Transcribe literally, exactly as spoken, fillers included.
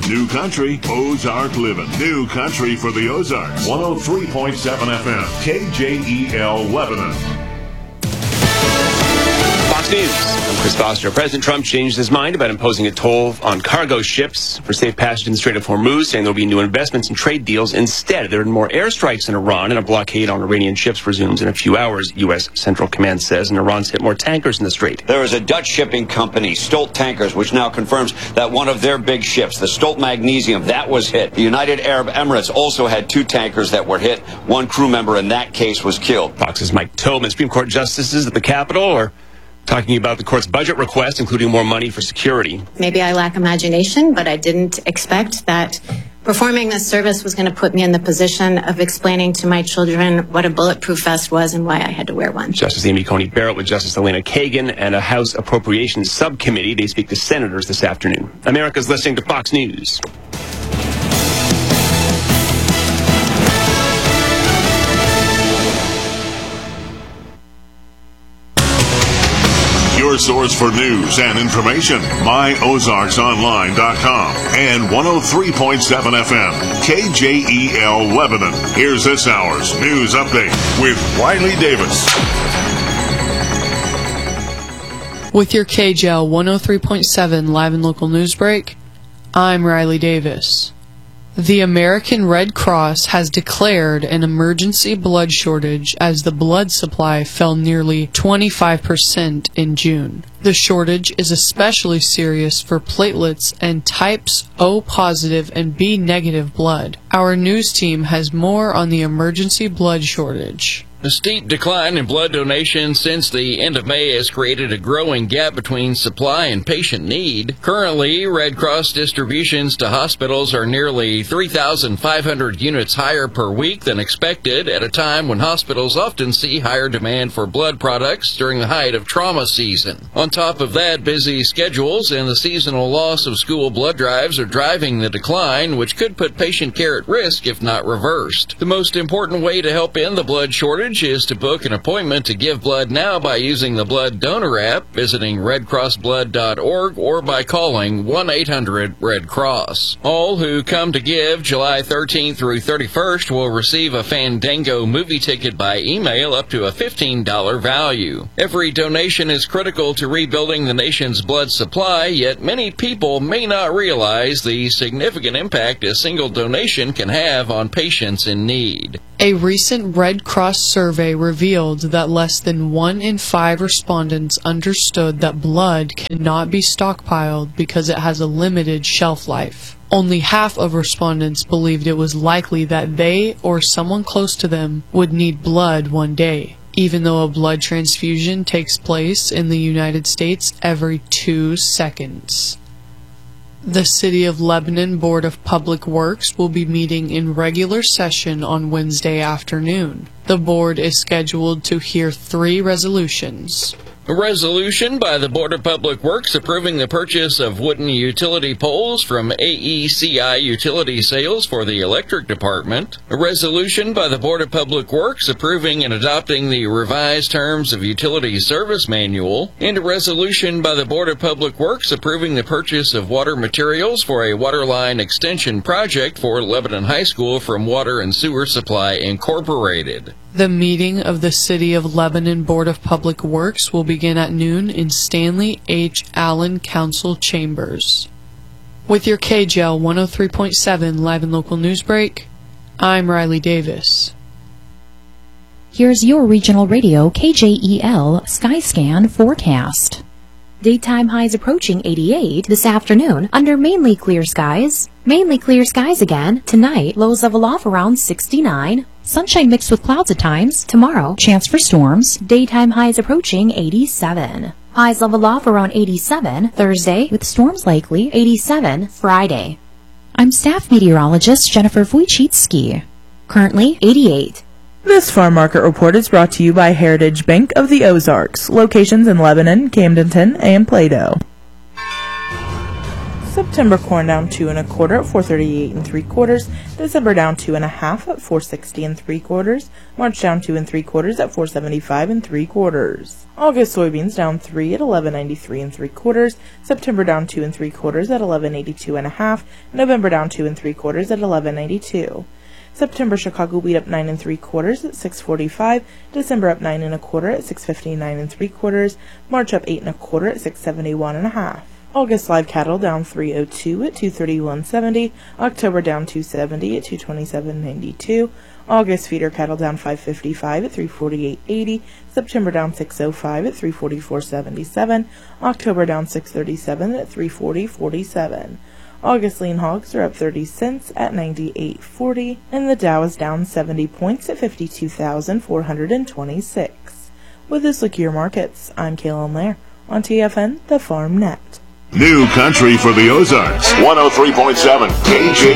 New Country, Ozark Living. New Country for the Ozarks. one oh three point seven F M, K J E L Lebanon. Fox News. I'm Chris Foster. President Trump changed his mind about imposing a toll on cargo ships for safe passage in the Strait of Hormuz, saying there will be new investments and trade deals. Instead, there are more airstrikes in Iran, and a blockade on Iranian ships resumes in a few hours, U S Central Command says, and Iran's hit more tankers in the Strait. There is a Dutch shipping company, Stolt Tankers, which now confirms that one of their big ships, the Stolt Magnesium, that was hit. The United Arab Emirates also had two tankers that were hit. One crew member in that case was killed. Fox's Mike Tobin. Supreme Court justices at the Capitol are talking about the court's budget request, including more money for security. Maybe I lack imagination, but I didn't expect that performing this service was going to put me in the position of explaining to my children what a bulletproof vest was and why I had to wear one. Justice Amy Coney Barrett with Justice Elena Kagan and a House Appropriations Subcommittee. They speak to senators this afternoon. America's listening to Fox News. Your source for news and information, my ozarks online dot com and one oh three point seven F M, K J E L Lebanon. Here's this hour's news update with Riley Davis. With your K J L one oh three point seven live and local news break, I'm Riley Davis. The American Red Cross has declared an emergency blood shortage as the blood supply fell nearly twenty-five percent in June. The shortage is especially serious for platelets and types O positive and B negative blood. Our news team has more on the emergency blood shortage. A steep decline in blood donations since the end of May has created a growing gap between supply and patient need. Currently, Red Cross distributions to hospitals are nearly three thousand five hundred units higher per week than expected at a time when hospitals often see higher demand for blood products during the height of trauma season. On top of that, busy schedules and the seasonal loss of school blood drives are driving the decline, which could put patient care at risk if not reversed. The most important way to help end the blood shortage is to book an appointment to give blood now by using the Blood Donor app, visiting red cross blood dot org, or by calling one eight hundred red cross. All who come to give July thirteenth through thirty-first will receive a Fandango movie ticket by email up to a fifteen dollars value. Every donation is critical to rebuilding the nation's blood supply, yet many people may not realize the significant impact a single donation can have on patients in need. A recent Red Cross survey revealed that less than one in five respondents understood that blood cannot be stockpiled because it has a limited shelf life. Only half of respondents believed it was likely that they or someone close to them would need blood one day, even though a blood transfusion takes place in the United States every two seconds. The City of Lebanon Board of Public Works will be meeting in regular session on Wednesday afternoon. The board is scheduled to hear three resolutions. A resolution by the Board of Public Works approving the purchase of wooden utility poles from A E C I Utility Sales for the electric department. A resolution by the Board of Public Works approving and adopting the revised terms of utility service manual. And a resolution by the Board of Public Works approving the purchase of water materials for a water line extension project for Lebanon High School from Water and Sewer Supply Incorporated. The meeting of the City of Lebanon Board of Public Works will begin at noon in Stanley H. Allen Council Chambers. With your K J L one oh three point seven live and local news break, I'm Riley Davis. Here's your regional radio K J E L Skyscan forecast. Daytime highs approaching eighty-eight this afternoon under mainly clear skies. Mainly clear skies again. Tonight, lows level off around sixty-nine. Sunshine mixed with clouds at times. Tomorrow, chance for storms. Daytime highs approaching eighty-seven. Highs level off around eighty-seven. Thursday, with storms likely. eighty-seven. Friday. I'm staff meteorologist Jennifer Wojcicki. Currently, eighty-eight. This farm market report is brought to you by Heritage Bank of the Ozarks. Locations in Lebanon, Camdenton, and Plato. September corn down two and a quarter at four thirty-eight and three quarters. December down two and a half at four sixty and three quarters. March down two and three quarters at four seventy-five and three quarters. August soybeans down three at eleven ninety-three and three quarters. September down two and three quarters at eleven eighty-two and a half. November down two and three quarters at eleven ninety-two. September Chicago wheat up nine and three quarters at six forty-five. December up nine and a quarter at six fifty-nine and three quarters. March up eight and a quarter at six seventy-one and a half. August live cattle down three oh two at two thirty-one seventy. October down two seventy at two twenty-seven ninety-two. August feeder cattle down five fifty-five at three forty-eight eighty. September down six oh five at three forty-four seventy-seven. October down six thirty-seven at three forty forty-seven. August lean hogs are up thirty cents at ninety-eight forty, and the Dow is down seventy points at fifty-two thousand four hundred twenty-six. With this look at your markets, I'm Kaylin Lair on T F N, the Farm Net. New country for the Ozarks. one oh three point seven K J